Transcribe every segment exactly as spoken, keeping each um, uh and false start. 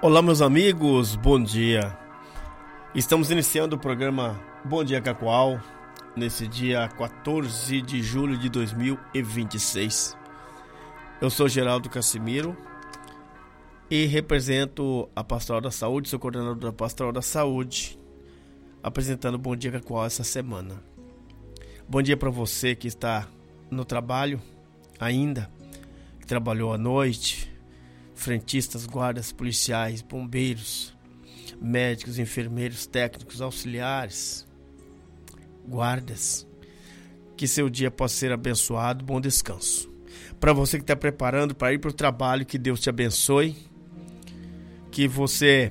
Olá, meus amigos, bom dia. Estamos iniciando o programa Bom Dia Cacoal, nesse dia quatorze de julho de dois mil e vinte e seis. Eu sou Geraldo Casimiro e represento a Pastoral da Saúde, sou coordenador da Pastoral da Saúde, apresentando o Bom Dia Cacoal essa semana. Bom dia para você que está no trabalho ainda, que trabalhou à noite, frentistas, guardas, policiais, bombeiros, médicos, enfermeiros, técnicos, auxiliares, guardas. Que seu dia possa ser abençoado, bom descanso. Para você que está preparando para ir para o trabalho, que Deus te abençoe, que você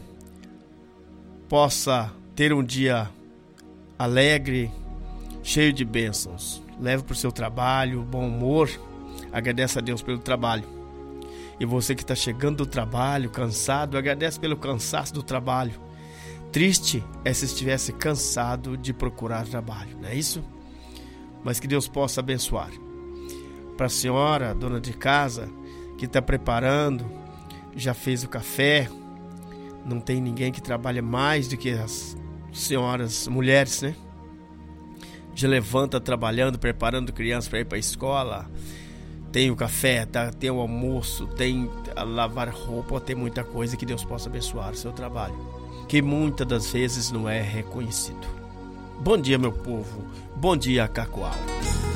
possa ter um dia alegre, cheio de bênçãos. Leve para o seu trabalho, bom humor, agradece a Deus pelo trabalho. E você que está chegando do trabalho, cansado, agradece pelo cansaço do trabalho. Triste é se estivesse cansado de procurar trabalho, não é isso? Mas que Deus possa abençoar. Para a senhora, dona de casa, que está preparando, já fez o café, não tem ninguém que trabalha mais do que as senhoras, mulheres, né? Já levanta trabalhando, preparando crianças para ir para a escola. Tem o café, tá? Tem o almoço, tem a lavar roupa, tem muita coisa. Que Deus possa abençoar o seu trabalho, que muitas das vezes não é reconhecido. Bom dia, meu povo. Bom dia, Cacoal.